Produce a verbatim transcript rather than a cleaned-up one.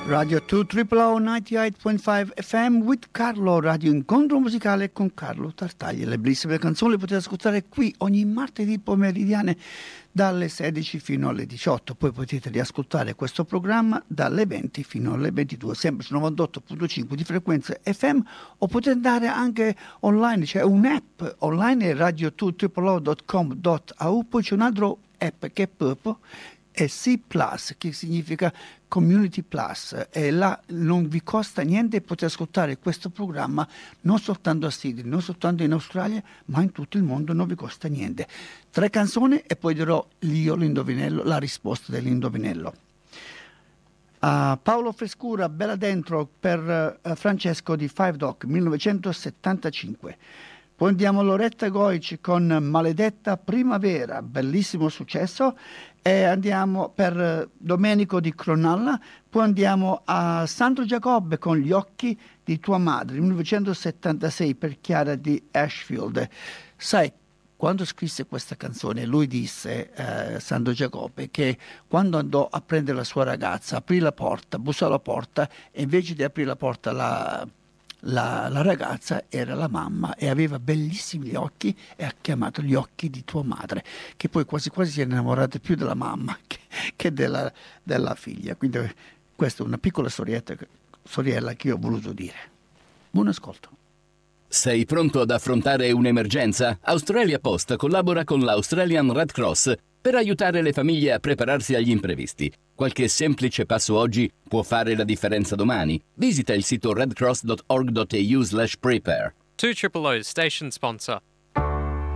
Radio due Triple O novantotto punto cinque F M with Carlo, radio incontro musicale con Carlo Tartaglia. Le bellissime canzoni le potete ascoltare qui ogni martedì pomeridiane dalle sedici fino alle diciotto. Poi potete riascoltare questo programma dalle venti fino alle ventidue, sempre su novantotto punto cinque di frequenza F M, o potete andare anche online, c'è un'app online, radio due triple o punto com punto a u, poi c'è un altro app che è proprio è C Plus, che significa Community Plus, e là non vi costa niente, potete ascoltare questo programma non soltanto a Sydney, non soltanto in Australia, ma in tutto il mondo, non vi costa niente. Tre canzoni e poi dirò io l'indovinello, la risposta dell'indovinello. Uh, Paolo Frescura, Bella Dentro per uh, Francesco di Five Dock, millenovecentosettantacinque. Poi andiamo a Loretta Goici con Maledetta Primavera, bellissimo successo, e andiamo per Domenico di Cronalla, poi andiamo a Sandro Giacobbe con Gli occhi di tua madre, millenovecentosettantasei, per Chiara di Ashfield. Sai, quando scrisse questa canzone lui disse, eh, Sandro Giacobbe, che quando andò a prendere la sua ragazza, aprì la porta, bussò alla porta e invece di aprire la porta la... La, la ragazza era la mamma e aveva bellissimi occhi e ha chiamato Gli occhi di tua madre, che poi quasi quasi si è innamorata più della mamma che, che della, della figlia. Quindi questa è una piccola storiella, storiella che io ho voluto dire. Buon ascolto. Sei pronto ad affrontare un'emergenza? Australia Post collabora con l'Australian Red Cross per aiutare le famiglie a prepararsi agli imprevisti. Qualche semplice passo oggi può fare la differenza domani. Visita il sito redcross dot org dot a u slash prepare. two Triple O's station sponsor.